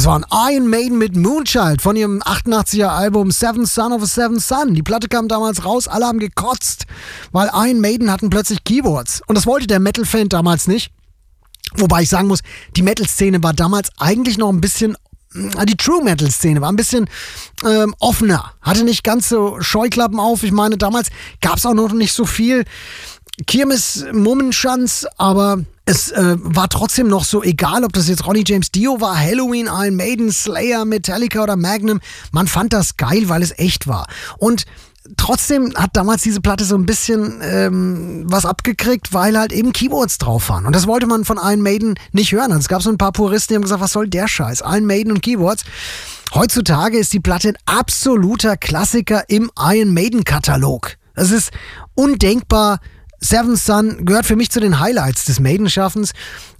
Das war ein Iron Maiden mit Moonchild von ihrem 88er Album Seventh Son of a Seventh Son. Die Platte kam damals raus, alle haben gekotzt, weil Iron Maiden hatten plötzlich Keyboards. Und das wollte der Metal-Fan damals nicht. Wobei ich sagen muss, die Metal-Szene war damals eigentlich noch ein bisschen, die True-Metal-Szene war ein bisschen offener. Hatte nicht ganz so Scheuklappen auf. Ich meine, damals gab es auch noch nicht so viel Kirmes, Mummenschanz, aber es war trotzdem noch so egal, ob das jetzt Ronnie James Dio war, Halloween, Iron Maiden, Slayer, Metallica oder Magnum. Man fand das geil, weil es echt war. Und trotzdem hat damals diese Platte so ein bisschen was abgekriegt, weil halt eben Keyboards drauf waren. Und das wollte man von Iron Maiden nicht hören. Also es gab so ein paar Puristen, die haben gesagt, was soll der Scheiß? Iron Maiden und Keyboards. Heutzutage ist die Platte ein absoluter Klassiker im Iron Maiden-Katalog. Das ist undenkbar. Seventh Son gehört für mich zu den Highlights des Maiden-Schaffens.